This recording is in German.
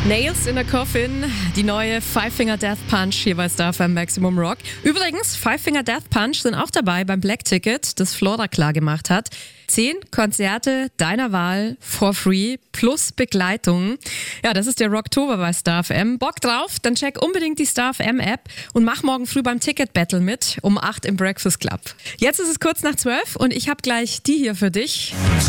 Nails in a Coffin, die neue Five Finger Death Punch hier bei Star FM Maximum Rock. Übrigens, Five Finger Death Punch sind auch dabei beim Black Ticket, das Flora klar gemacht hat. 10 Konzerte deiner Wahl for free plus Begleitung. Ja, das ist der Rocktober bei Star FM. Bock drauf? Dann check unbedingt die Star FM App und mach morgen früh beim Ticket Battle mit um 8 im Breakfast Club. Jetzt ist es kurz nach 12 und ich habe gleich die hier für dich.